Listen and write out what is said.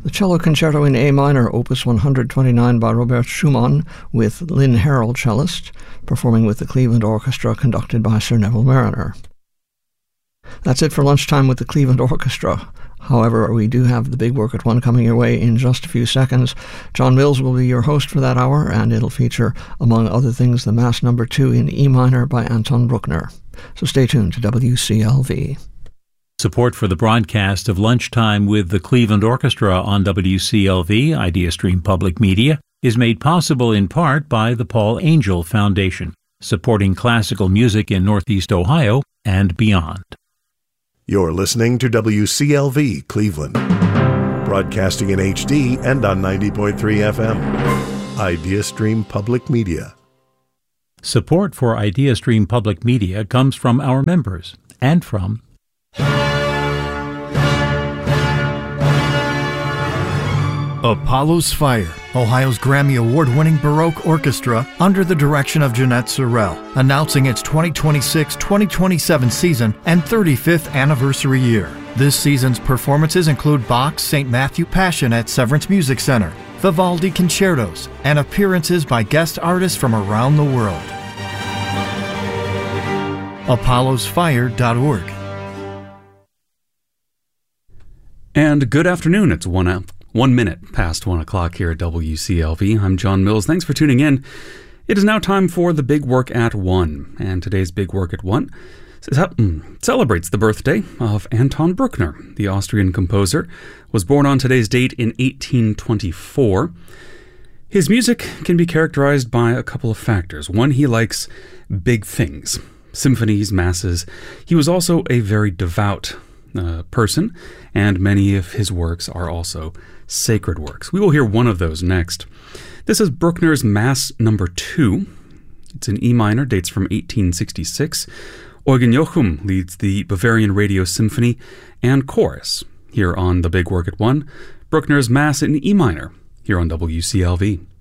The Cello Concerto in A minor, Opus 129 by Robert Schumann, with Lynn Harrell, cellist, performing with the Cleveland Orchestra conducted by Sir Neville Marriner. That's it for Lunchtime with the Cleveland Orchestra. However, we do have the Big Work at One coming your way in just a few seconds. John Mills will be your host for that hour, and it'll feature, among other things, the Mass No. 2 in E minor by Anton Bruckner. So stay tuned to WCLV. Support for the broadcast of Lunchtime with the Cleveland Orchestra on WCLV, IdeaStream Public Media, is made possible in part by the Paul Angel Foundation, supporting classical music in Northeast Ohio and beyond. You're listening to WCLV Cleveland, broadcasting in HD and on 90.3 FM. IdeaStream Public Media. Support for IdeaStream Public Media comes from our members and from Apollo's Fire, Ohio's Grammy Award-winning Baroque orchestra under the direction of Jeanette Sorrell, announcing its 2026-2027 season and 35th anniversary year. This season's performances include Bach's St. Matthew Passion at Severance Music Center, Vivaldi concertos, and appearances by guest artists from around the world. ApollosFire.org. And good afternoon. It's 1 minute past 1 o'clock here at WCLV. I'm John Mills. Thanks for tuning in. It is now time for the Big Work at 1. And today's Big Work at 1 celebrates the birthday of Anton Bruckner. The Austrian composer was born on today's date in 1824. His music can be characterized by a couple of factors. One, he likes big things, symphonies, masses. He was also a very devout person, and many of his works are also sacred works. We will hear one of those next. This is Bruckner's Mass No. 2. It's in E minor, dates from 1866. Eugen Jochum leads the Bavarian Radio Symphony and Chorus here on the Big Work at 1. Bruckner's Mass in E minor here on WCLV.